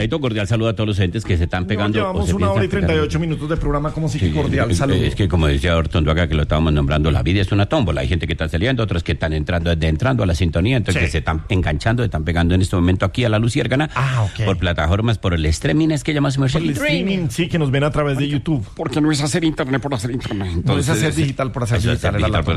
Gradito, cordial saludo a todos los entes que se están pegando. Llevamos 1 hora y 38 minutos de programa, como si que cordial saludo. Es que como decía Orton Duaga, que lo estábamos nombrando, la vida es una tómbola. Hay gente que está saliendo, otros que están entrando a la sintonía, entonces que se están enganchando, están pegando en este momento aquí a la Luciérgana. Por plataformas, por el streaming, es que llamas por el streaming, sí, que nos ven a través de YouTube. Porque no es hacer internet por hacer internet. Entonces, no es hacer digital por hacer digital.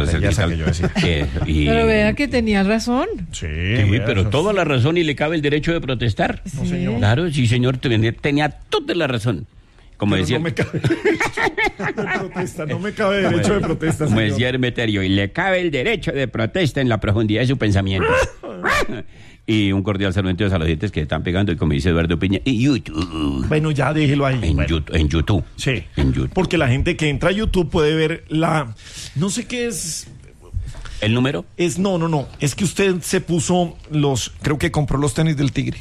Pero vea que tenía razón. Sí, pero toda la razón, y le cabe el derecho de protestar. No, señor. Claro, sí, señor, tenía toda la razón. Como decía, no me cabe derecho de protesta, no me cabe derecho de protesta, como señor. decía Hermeterio, y le cabe el derecho de protesta en la profundidad de su pensamiento. Y un cordial saludo entonces a los dientes que están pegando, y como dice Eduardo Piña, en YouTube. Bueno, ya déjelo ahí. En YouTube. Sí. En YouTube. Porque la gente que entra a YouTube puede ver no sé qué es. ¿El número? No. Es que usted se puso creo que compró los tenis del Tigre.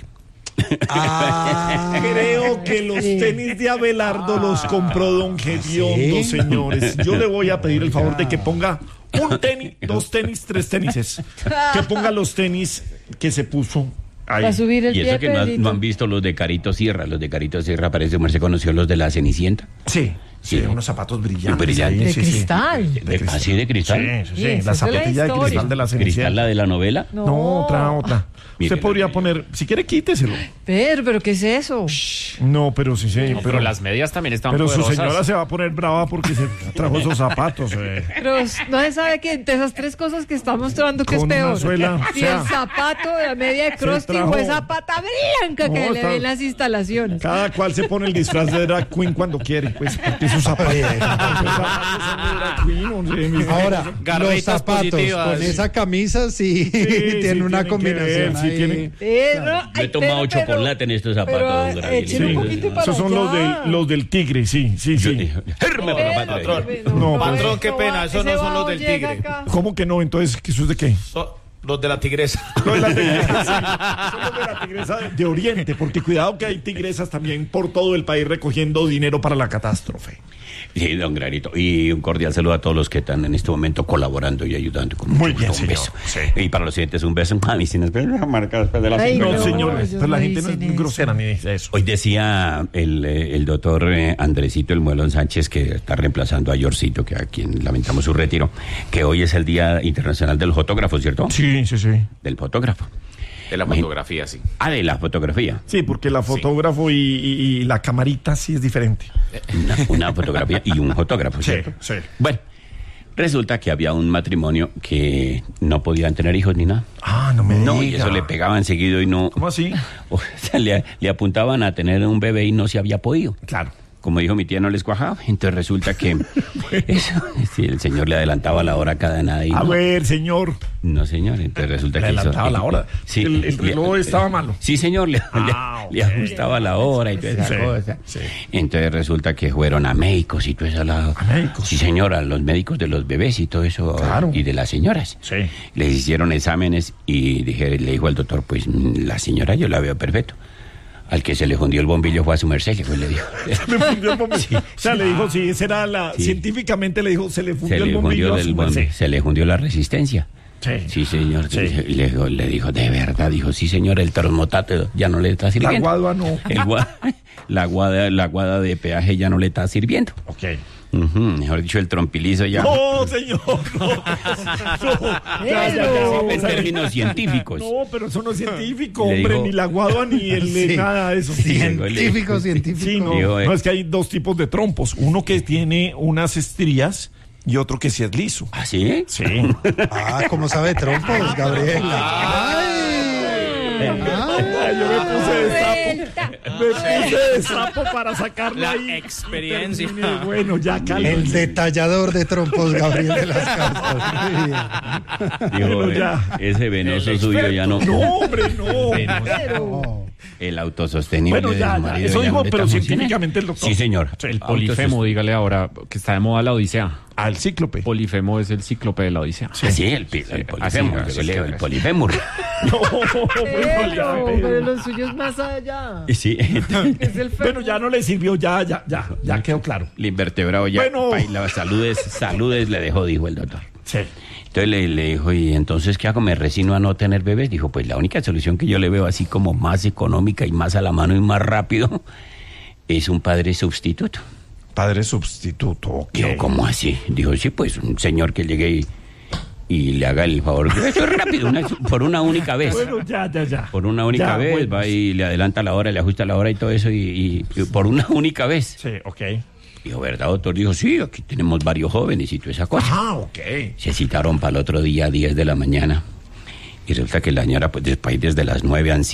Creo que los tenis de Abelardo los compró don Gediondo, señores. Yo le voy a pedir el favor de que ponga un tenis, 2 tenis, 3 tenises. Que ponga los tenis que se puso ahí. Para subir el y eso pie, que no han visto los de Carito Sierra. Los de Carito Sierra, parece que se conoció los de la Cenicienta. Sí, unos zapatos brillantes. De cristal. ¿Así de cristal? Sí, la zapatilla de cristal de la Cenicienta. ¿Cristal la de la novela? No, otra. Usted podría poner, si quiere, quíteselo. Pero ¿qué es eso? No, pero sí, pero las medias también están Pero poderosas. su señora se va a poner brava porque se trajo esos zapatos. Pero no se sabe que entre esas 3 cosas que está mostrando que es Con peor. una suela, Y el zapato, la media de crusty o esa pata blanca que le ven las instalaciones. Cada cual se pone el disfraz de drag queen cuando quiere, pues, porque sus zapatos. Ahora, los zapatos con esa camisa sí tienen una combinación. Yo he tomado chocolate en estos zapatos. Esos son los del Tigre, sí. Patrón, qué pena, esos no son los del Tigre. ¿Cómo que no? Entonces, ¿eso es de qué? Los de la tigresa. Los de la tigresa, son los de la tigresa de Oriente, porque cuidado que hay tigresas también por todo el país recogiendo dinero para la catástrofe. Sí, don Granito. Y un cordial saludo a todos los que están en este momento colaborando y ayudando. Muy bien, señor. Un beso. Sí. Y para los siguientes, un beso. Mami, sin marca después de la No, señores, pues la gente no es grosera ni dice eso. Hoy decía el doctor Andresito El Muelón Sánchez, que está reemplazando a Yorcito, que a quien lamentamos su retiro, que hoy es el Día Internacional del Fotógrafo, ¿cierto? Sí. Del fotógrafo. De la fotografía, sí. De la fotografía. Sí, porque la fotógrafo y la camarita sí es diferente. Una fotografía y un fotógrafo, ¿cierto? Sí. Bueno, resulta que había un matrimonio que no podían tener hijos ni nada. No me diga. Y eso le pegaban seguido y no... ¿Cómo así? O sea, le apuntaban a tener un bebé y no se había podido. Claro. Como dijo mi tía, no les cuajaba. Entonces resulta que el señor le adelantaba la hora cada nada. A ver, señor. No, señor. Entonces resulta le que adelantaba la hora. Sí, el reloj estaba malo. Sí, señor. Le ajustaba la hora y toda esa cosa. Sí. Entonces resulta que fueron a médicos y todo eso. ¿A médicos? Sí, señor, a los médicos de los bebés y todo eso. Claro. Y de las señoras. Sí. Les hicieron exámenes y le dijo al doctor, pues la señora yo la veo perfecto. Al que se le fundió el bombillo fue a su merced, que fue le dijo. Me fundió el bombillo. Sí. O sea, le dijo, sí, esa era la... Sí. Científicamente le dijo, se le fundió el bombillo a su merced. Se le fundió la resistencia. Sí, señor. Sí. Y le dijo, de verdad, dijo, sí, señor, el termotato ya no le está sirviendo. La guadua no. La guada de peaje ya no le está sirviendo. Ok. Mejor dicho, el trompilizo ya. No, señor, no. En términos científicos. No, pero eso no es científico, hombre, ni la guadua ni el nada de eso. Científico. Sí, no, es que hay 2 tipos de trompos. Uno que tiene unas estrías y otro que sí es liso. ¿Ah, sí? Sí. ¿Cómo sabe trompos, Gabriel? Yo me puse de sapo para sacarlo la ahí. Experiencia. Bueno, ya calma. El detallador de trompos, Gabriel de las Casas. Dijo, ya. Ese venoso suyo ya no. No, hombre, no. El autosostenible. Bueno, ya, eso dijo, pero científicamente el doctor. Sí, señor. El polifemo, dígale ahora, que está de moda la Odisea. Al cíclope. Polifemo es el cíclope de la Odisea. Sí, el polifemo. El polifémur. No, pero lo suyo es más allá. Sí. Bueno, ya no le sirvió, ya quedó claro. El invertebrado ya. Bueno. Saludes le dejó, dijo el doctor. Sí. Entonces le dijo, ¿y entonces qué hago? ¿Me resigno a no tener bebés? Dijo, pues la única solución que yo le veo así como más económica y más a la mano y más rápido es un padre sustituto. Padre sustituto, ok. Dijo, ¿cómo así? Dijo, sí, pues un señor que llegue y le haga el favor. Eso es rápido, por una única vez. Bueno, ya. Por una única vez, bueno, va y le adelanta la hora, le ajusta la hora y todo eso, y por una única vez. Sí, ok. Dijo, ¿verdad, doctor? Dijo, sí, aquí tenemos varios jóvenes y toda esa cosa. Ah, ok. Se citaron para el otro día a 10 de la mañana. Y resulta que la señora, pues después desde las 9 han